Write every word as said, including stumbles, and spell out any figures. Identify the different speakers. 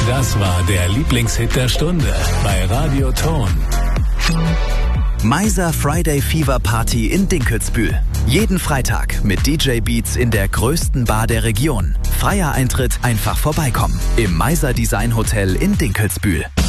Speaker 1: Das war der Lieblingshit der Stunde bei Radio Ton.
Speaker 2: Meiser Friday Fever Party in Dinkelsbühl. Jeden Freitag mit D J Beats in der größten Bar der Region. Freier Eintritt, einfach vorbeikommen. Im Meiser Design Hotel in Dinkelsbühl.